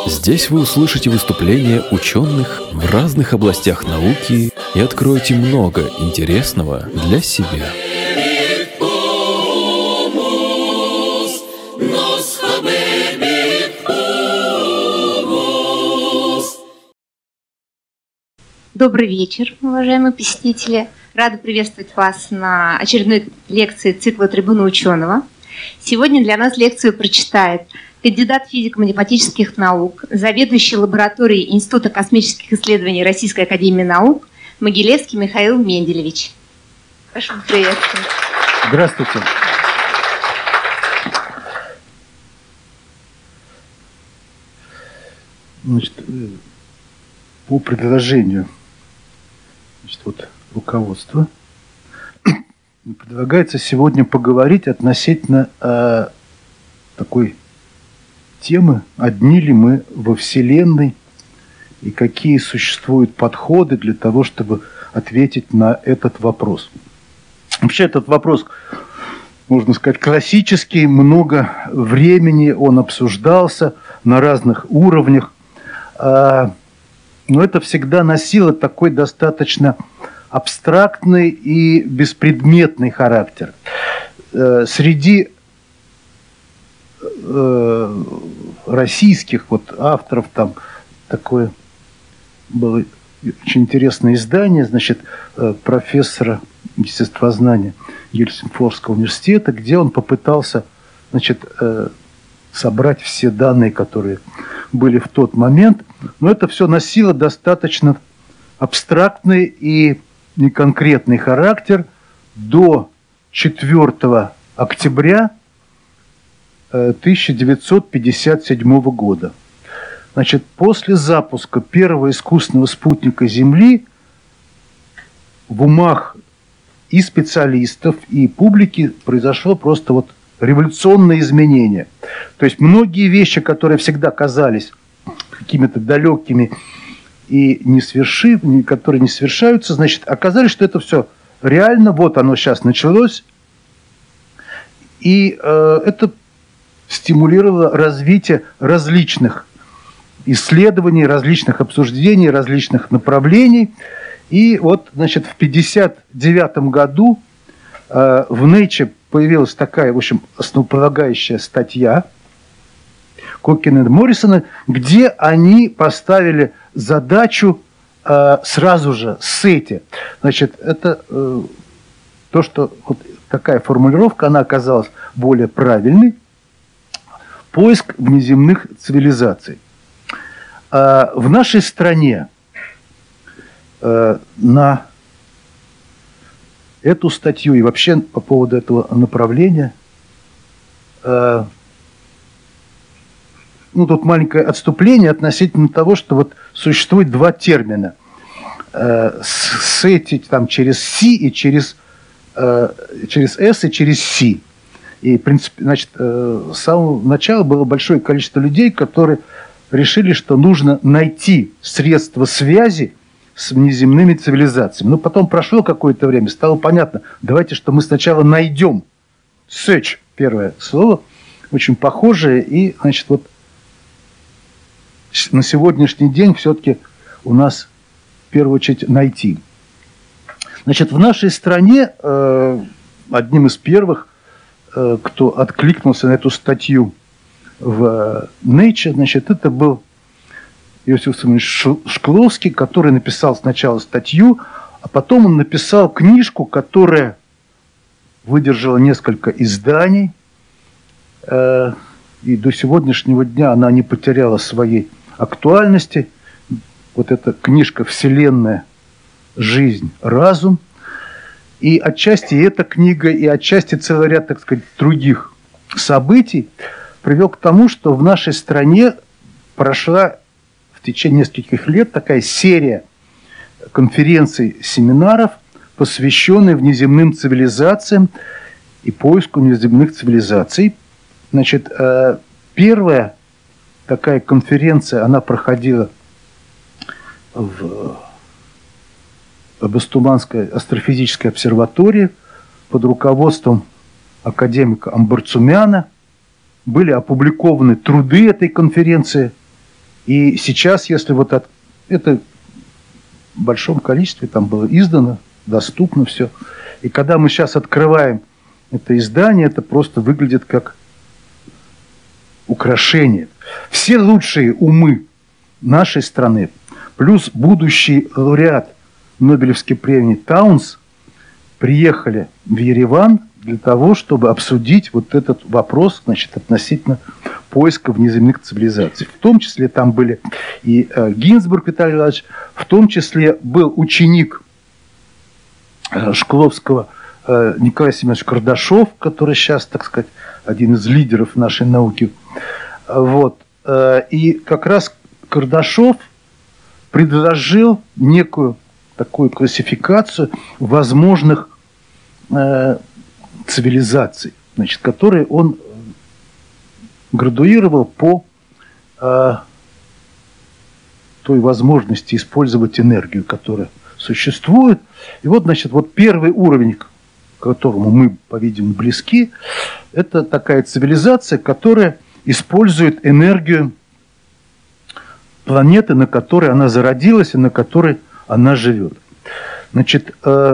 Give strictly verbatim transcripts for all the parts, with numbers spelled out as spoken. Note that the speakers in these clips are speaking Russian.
Здесь вы услышите выступления ученых в разных областях науки и откроете много интересного для себя. Добрый вечер, уважаемые посетители. Рада приветствовать вас на очередной лекции цикла «Трибуна ученого». Сегодня для нас лекцию прочитает кандидат физико-математических наук, заведующий лабораторией Института космических исследований Российской академии наук Могилевский Михаил Менделевич. Прошу приветствовать. Здравствуйте. Значит, по предложению значит, вот, руководства предлагается сегодня поговорить относительно э, такой темы, одни ли мы во Вселенной и какие существуют подходы для того, чтобы ответить на этот вопрос. Вообще этот вопрос, можно сказать, классический, много времени он обсуждался на разных уровнях, но это всегда носило такой достаточно абстрактный и беспредметный характер. Среди российских вот авторов там такое было очень интересное издание, значит, профессора естествознания Гельсингфорского университета, где он попытался, значит, собрать все данные, которые были в тот момент, но это все носило достаточно абстрактный и неконкретный характер до четвёртого октября тысяча девятьсот пятьдесят седьмого года. Значит, после запуска первого искусственного спутника Земли в умах и специалистов, и публики произошло просто вот революционное изменение. То есть многие вещи, которые всегда казались какими-то далекими и не сверши, которые не свершаются, значит, оказалось, что это все реально, вот оно сейчас началось, и э, это стимулировало развитие различных исследований, различных обсуждений, различных направлений. И вот, значит, в пятьдесят девятом году э, в Nature появилась такая, в общем, основополагающая статья Кокина и Моррисона, где они поставили задачу э, сразу же сети. Значит, это э, то, что вот такая формулировка, она оказалась более правильной. Поиск внеземных цивилизаций. Э, в нашей стране э, на эту статью и вообще по поводу этого направления э, ну, тут маленькое отступление относительно того, что вот существует два термина. Э, сети там через си и через, э, через S и через си. И, в принципе, значит, э, с самого начала было большое количество людей, которые решили, что нужно найти средства связи с внеземными цивилизациями. Но потом прошло какое-то время, стало понятно, давайте, что мы сначала найдем. Search, первое слово, очень похожее, и, значит, вот на сегодняшний день все-таки у нас в первую очередь найти. Значит, в нашей стране э, одним из первых, э, кто откликнулся на эту статью в Nature, значит, это был Иосиф Виссарионович Шкловский, который написал сначала статью, а потом он написал книжку, которая выдержала несколько изданий, э, и до сегодняшнего дня она не потеряла своей актуальности. Вот эта книжка «Вселенная. Жизнь. Разум». И отчасти эта книга, и отчасти целый ряд, так сказать, других событий привел к тому, что в нашей стране прошла в течение нескольких лет такая серия конференций, семинаров, посвященных внеземным цивилизациям и поиску внеземных цивилизаций. Значит, первая такая конференция, она проходила в Бастуманской астрофизической обсерватории под руководством академика Амбарцумяна. Были опубликованы труды этой конференции. И сейчас, если вот от, это в большом количестве там было издано, доступно все. И когда мы сейчас открываем это издание, это просто выглядит как украшение. Все лучшие умы нашей страны, плюс будущий лауреат Нобелевской премии Таунс, приехали в Ереван для того, чтобы обсудить вот этот вопрос, значит, относительно поиска внеземных цивилизаций. В том числе там были и э, Гинзбург Виталий Иванович, в том числе был ученик э, Шкловского э, Николай Семенович Кардашов, который сейчас, так сказать, один из лидеров нашей науки. Вот. Э, и как раз Кардашов предложил некую такую классификацию возможных э, цивилизаций, значит, которые он градуировал по э, той возможности использовать энергию, которая существует. И вот, значит, вот первый уровень, к которому мы, по-видимому, близки, это такая цивилизация, которая использует энергию планеты, на которой она зародилась и на которой она живет. Значит, э,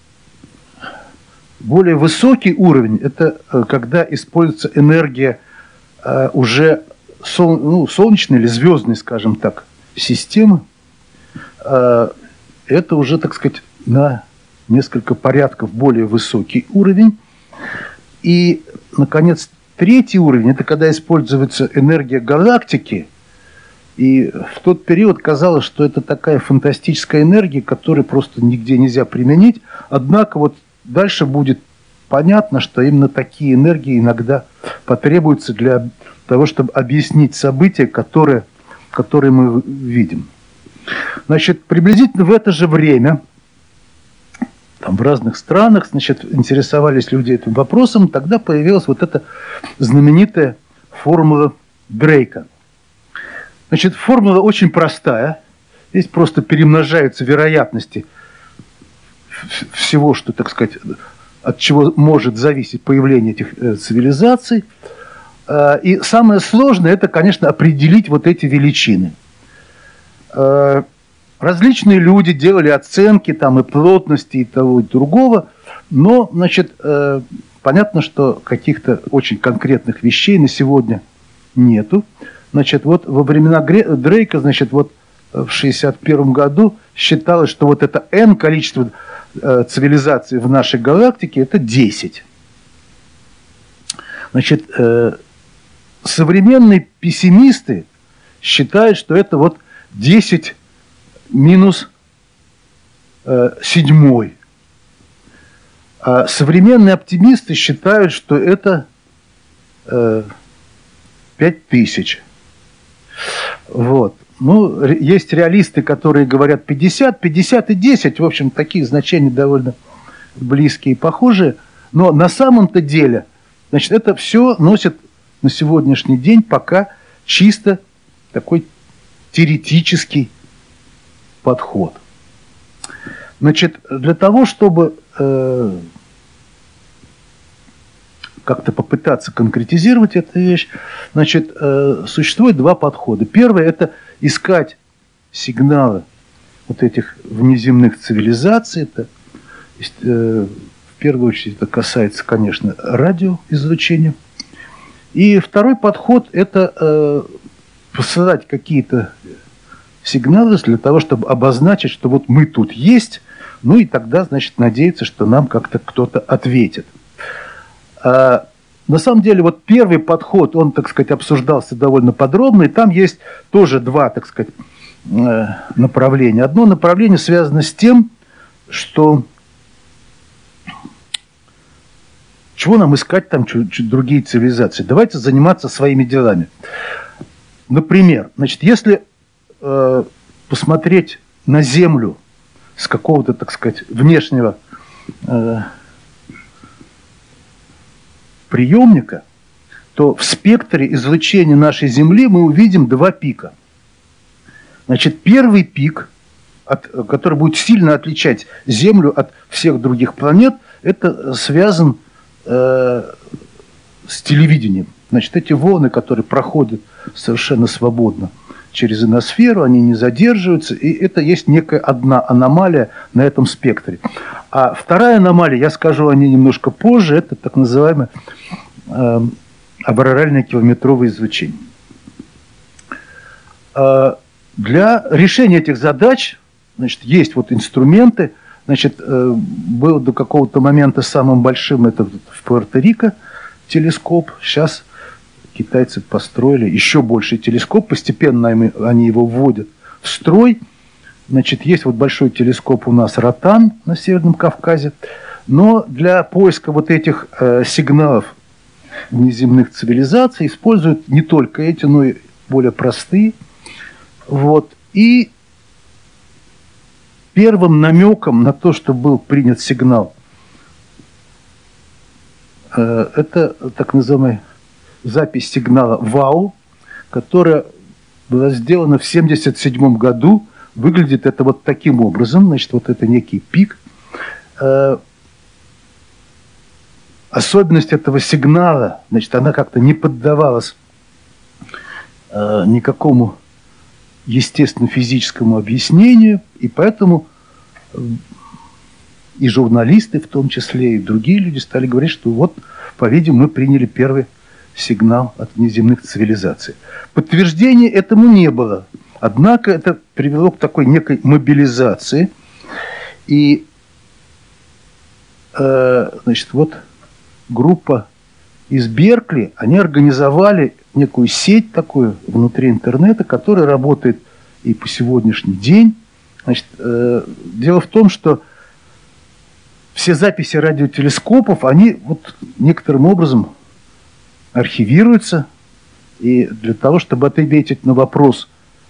более высокий уровень – это э, когда используется энергия э, уже сол, ну, солнечной или звездной, скажем так, системы. Э, это уже, так сказать, на несколько порядков более высокий уровень. И, наконец, третий уровень – это когда используется энергия галактики. И в тот период казалось, что это такая фантастическая энергия, которую просто нигде нельзя применить. Однако вот дальше будет понятно, что именно такие энергии иногда потребуются для того, чтобы объяснить события, которые, которые мы видим. Значит, приблизительно в это же время там, в разных странах, значит, интересовались люди этим вопросом, тогда появилась вот эта знаменитая формула Дрейка. Значит, формула очень простая. Здесь просто перемножаются вероятности всего, что, так сказать, от чего может зависеть появление этих э, цивилизаций. Э, и самое сложное – это, конечно, определить вот эти величины. Э, различные люди делали оценки там, и плотности, и того, и другого, но, значит, э, понятно, что каких-то очень конкретных вещей на сегодня нету. Значит, вот во времена Дрейка, значит, вот в шестьдесят первом году считалось, что вот это N количество э, цивилизаций в нашей галактике – это десять. Значит, э, современные пессимисты считают, что это вот десять минус э, седьмой. А современные оптимисты считают, что это э, пять тысяч. Вот. Ну, есть реалисты, которые говорят пятьдесят, пятьдесят и десять. В общем, такие значения довольно близкие и похожие. Но на самом-то деле, значит, это все носит на сегодняшний день пока чисто такой теоретический подход. Значит, для того, чтобы э, как-то попытаться конкретизировать эту вещь, значит, э, существует два подхода. Первый – это искать сигналы вот этих внеземных цивилизаций. Это, э, в первую очередь, это касается, конечно, радиоизлучения. И второй подход – это э, посылать какие-то сигналы для того, чтобы обозначить, что вот мы тут есть, ну и тогда, значит, надеяться, что нам как-то кто-то ответит. А, на самом деле, вот первый подход, он, так сказать, обсуждался довольно подробно, и там есть тоже два, так сказать, направления. Одно направление связано с тем, что чего нам искать там чуть-чуть другие цивилизации? Давайте заниматься своими делами. Например, значит, если э, посмотреть на Землю с какого-то, так сказать, внешнего э, приемника, то в спектре излучения нашей Земли мы увидим два пика. Значит, первый пик, от, который будет сильно отличать Землю от всех других планет, это связан э, с телевидением. Значит, эти волны, которые проходят совершенно свободно через ионосферу, они не задерживаются, и это есть некая одна аномалия на этом спектре. А вторая аномалия, я скажу о ней немножко позже, это так называемое э, абраральное километровое излучение. Э, для решения этих задач, значит, есть вот инструменты. Значит, э, был до какого-то момента самым большим это в Пуэрто-Рико телескоп. Сейчас китайцы построили еще больший телескоп, постепенно они его вводят в строй. Значит, есть вот большой телескоп у нас Ротан на Северном Кавказе, но для поиска вот этих э, сигналов внеземных цивилизаций используют не только эти, но и более простые. Вот. И первым намеком на то, что был принят сигнал, э, это так называемый запись сигнала ВАУ, которая была сделана в семьдесят седьмом году. Выглядит это вот таким образом. Значит, вот это некий пик. Э, особенность этого сигнала, значит, она как-то не поддавалась э, никакому естественно-физическому объяснению, и поэтому и журналисты, в том числе, и другие люди стали говорить, что вот, по-видимому, мы приняли первый сигнал от внеземных цивилизаций. Подтверждения этому не было. Однако это привело к такой некой мобилизации. И, э, значит, вот группа из Беркли, они организовали некую сеть такую внутри интернета, которая работает и по сегодняшний день. Значит, э, дело в том, что все записи радиотелескопов, они вот некоторым образом архивируются, и для того, чтобы ответить на вопрос,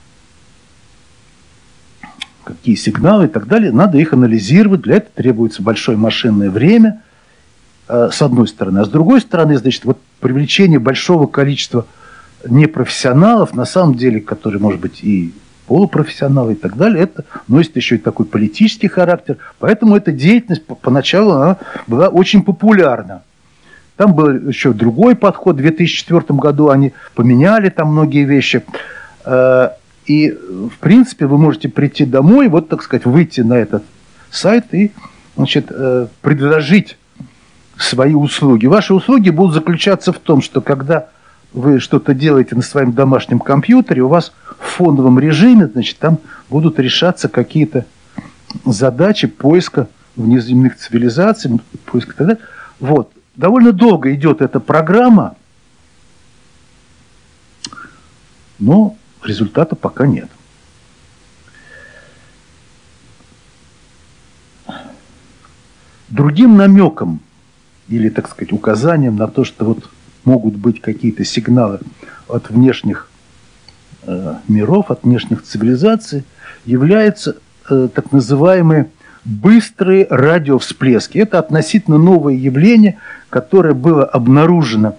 какие сигналы и так далее, надо их анализировать. Для этого требуется большое машинное время, э, с одной стороны. А с другой стороны, значит, вот привлечение большого количества непрофессионалов, на самом деле, которые, может быть, и полупрофессионалы и так далее, это носит еще и такой политический характер. Поэтому эта деятельность поначалу она была очень популярна. Там был еще другой подход. В две тысячи четвёртом году они поменяли там многие вещи. И, в принципе, вы можете прийти домой, вот, так сказать, выйти на этот сайт и, значит, предложить свои услуги. Ваши услуги будут заключаться в том, что когда вы что-то делаете на своем домашнем компьютере, у вас в фоновом режиме, значит, там будут решаться какие-то задачи поиска внеземных цивилизаций, поиска и так далее. Вот. Довольно долго идет эта программа, но результата пока нет. Другим намеком или, так сказать, указанием на то, что вот могут быть какие-то сигналы от внешних э, миров, от внешних цивилизаций, являются э, так называемые быстрые радиовсплески. Это относительно новое явление, которое было обнаружено,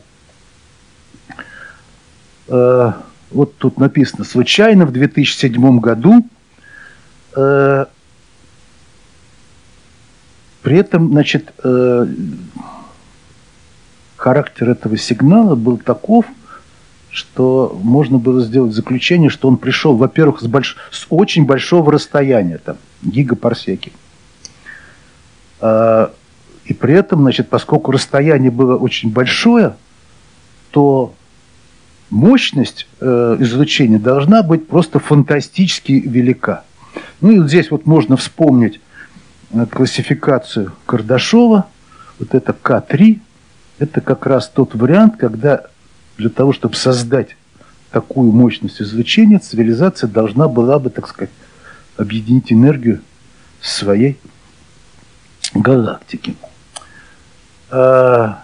э, вот тут написано, случайно в две тысячи седьмом году. Э, при этом, значит, э, характер этого сигнала был таков, что можно было сделать заключение, что он пришел, во-первых, с, больш... с очень большого расстояния, там, гигапарсеки. А, и при этом, значит, поскольку расстояние было очень большое, то мощность э, излучения должна быть просто фантастически велика. Ну и вот здесь вот можно вспомнить э, классификацию Кардашова, вот это К три. Это как раз тот вариант, когда для того, чтобы создать такую мощность излучения, цивилизация должна была бы, так сказать, объединить энергию своей галактики. В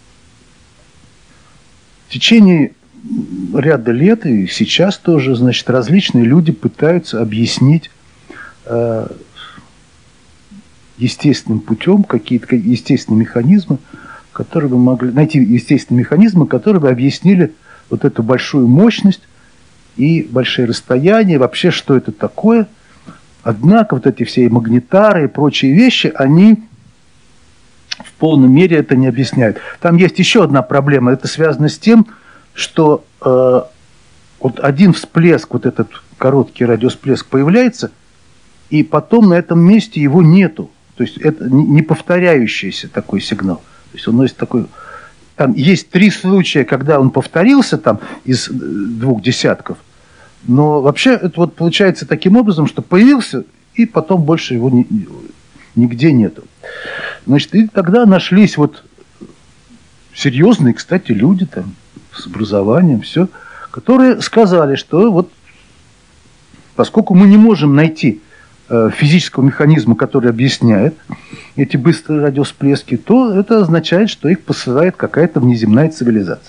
течение ряда лет, и сейчас тоже, значит, различные люди пытаются объяснить естественным путем какие-то естественные механизмы, которые бы могли найти естественные механизмы, которые бы объяснили вот эту большую мощность и большие расстояния, вообще, что это такое. Однако вот эти все магнитары и прочие вещи, они в полной мере это не объясняют. Там есть еще одна проблема. Это связано с тем, что э, вот один всплеск, вот этот короткий радиосплеск появляется, и потом на этом месте его нету. То есть это не повторяющийся такой сигнал. То есть он носит такой... Там есть три случая, когда он повторился там из двух десятков, но вообще это вот получается таким образом, что появился, и потом больше его ни, нигде нету. Значит, и тогда нашлись вот серьезные, кстати, люди там с образованием, все, которые сказали, что вот поскольку мы не можем найти э, физического механизма, который объясняет эти быстрые радиосплески, то это означает, что их посылает какая-то внеземная цивилизация.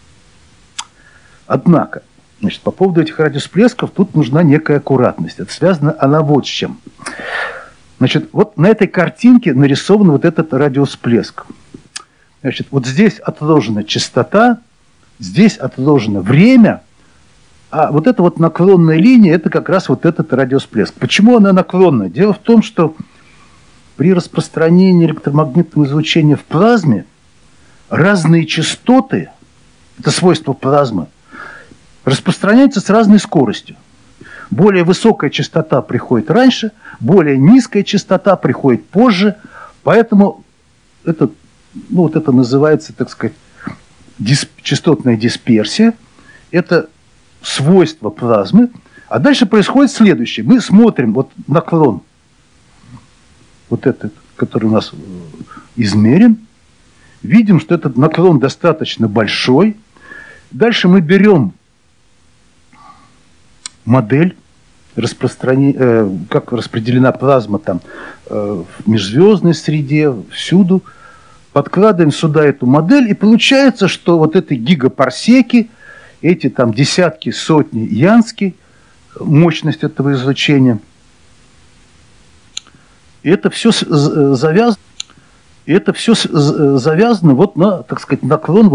Однако, значит, по поводу этих радиосплесков тут нужна некая аккуратность. Это связано она вот с чем. Значит, вот на этой картинке нарисован вот этот радиосплеск. Значит, вот здесь отложена частота, здесь отложено время, а вот эта вот наклонная линия – это как раз вот этот радиосплеск. Почему она наклонная? Дело в том, что при распространении электромагнитного излучения в плазме разные частоты, это свойство плазмы, распространяются с разной скоростью. Более высокая частота приходит раньше, более низкая частота приходит позже, поэтому это, ну, вот это называется, так сказать, дисп, частотная дисперсия. Это свойство плазмы. А дальше происходит следующее. Мы смотрим вот наклон, вот этот, который у нас измерен, видим, что этот наклон достаточно большой. Дальше мы берем модель, распространения, э, как распределена плазма там, э, в межзвездной среде, всюду. Подкладываем сюда эту модель, и получается, что вот эти гигапарсеки, эти там десятки, сотни янски, мощность этого излучения, это все завязано, это все завязано вот на, так сказать, наклон